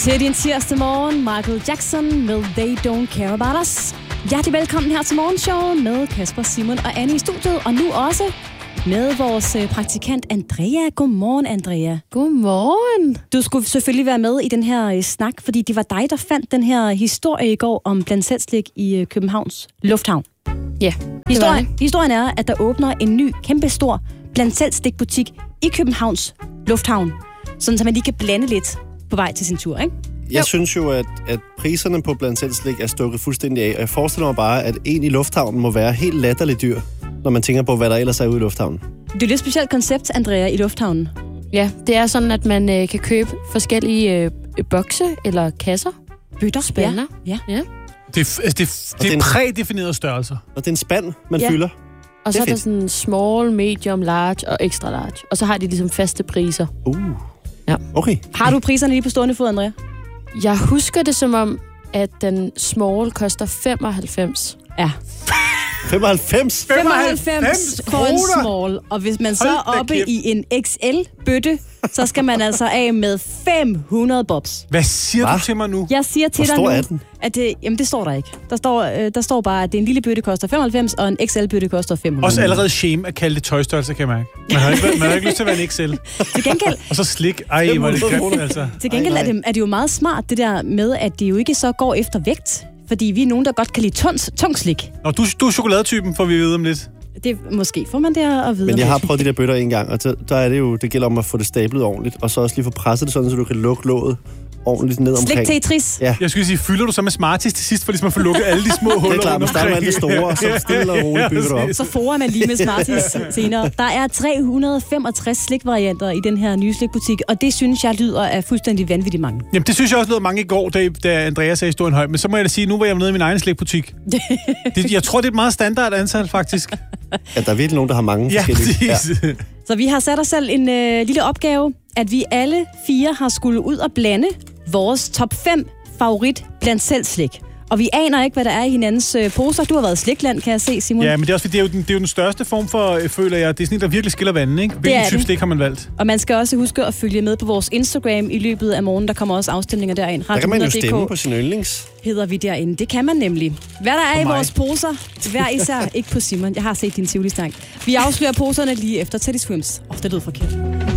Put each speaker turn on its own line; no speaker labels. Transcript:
Til din tirsdag morgen, Michael Jackson med They Don't Care About Us. Hjertelig velkommen her til morgenshowet med Kasper, Simon og Anne i studiet. Og nu også med vores praktikant Andrea. Godmorgen, Andrea.
Godmorgen.
Du skulle selvfølgelig være med i den her snak, fordi det var dig, der fandt den her historie i går om blandt selv slik i Københavns Lufthavn.
Ja,
Historien er, at der åbner en ny, kæmpestor blandt selv slik-butik i Københavns Lufthavn. Sådan, så man lige kan blande lidt på vej til sin tur, ikke?
Jeg synes jo, at priserne på blandt selv slik er stukket fuldstændig af, og jeg forestiller mig bare, at en i lufthavnen må være helt latterligt dyr, når man tænker på, hvad der ellers er ude i lufthavnen.
Det er et lidt specielt koncept, Andrea, i lufthavnen.
Ja, det er sådan, at man kan købe forskellige bokse eller kasser.
Bøtter.
Spænder.
Ja.
Det er prædefinerede størrelser.
Og det er en spand, man fylder.
Og så
Det er
er der
fedt.
sådan small, medium, large og extra large. Og så har de ligesom faste priser. Ja.
Okay.
Har du priserne lige på stående fod, Andrea?
Jeg husker det som om, at den small koster 95.
Ja.
95?
95 for en small. Og hvis man så er oppe i en XL-bøtte, så skal man altså af med 500 bobs.
Hvad siger du til mig nu?
Jeg siger til dig
Hvor
nu,
stor er den?
at det står der ikke. Der står bare, at det er en lille bøtte koster 95, og en XL-bøtte koster 500.
Også allerede shame at kalde det tøjstørrelse, kan jeg mærke. Man har ikke lyst til at være en XL.
Til gengæld,
Og så slik. Ej, hvor er det grimt, altså.
er det jo meget smart, det der med, at det jo ikke så går efter vægt. Fordi vi er nogen, der godt kan lide tung slik.
Nå, du er chokoladetypen, får vi vide om lidt.
Måske får man det at vide.
Men jeg har prøvet de der bøtter en gang, og der er det jo, det gælder om at få det stablet ordentligt, og så også lige få presset det sådan, så du kan lukke låget ordentligt ned omkring.
Slik Tetris.
Ja.
Jeg skulle sige, fylder du så med Smarties til sidst, for ligesom at få lukket alle de små huller?
Det er klart, man starter med alle de store, og så stille og roligt bygger du op.
Så forer man lige med Smarties senere. Der er 365 slikvarianter i den her nye slikbutik, og det synes jeg lyder af fuldstændig vanvittigt mange.
Jamen, det synes jeg også lød mange i går, da Andrea sagde historien højt. Men så må jeg da sige, nu var jeg nede i min egen slikbutik. Jeg tror, det er et meget standard antal, faktisk.
Ja, der er virkelig nogen, der har mange forskellige.
Ja.
Så vi har sat os selv en lille opgave, at vi alle 4 har skulle ud og blande vores top 5 favorit blandt selv slik. Og vi aner ikke, hvad der er i hinandens poser. Du har været i Slikland, kan jeg se, Simon.
Ja, men det er også fordi, det er jo den største form for, føler jeg, det er sådan en, der virkelig skiller vandene, ikke? Hvilken type slik har man valgt?
Og man skal også huske at følge med på vores Instagram i løbet af morgenen. Der kommer også afstemninger derind.
Der kan man jo stemme på sin yndlings.
Hedder vi derinde. Det kan man nemlig. Hvad der er i vores poser, hver især. Ikke på Simon. Jeg har set din Tivoli-stang. Vi afslører poserne lige efter Teddy Swims. Det lød forkert.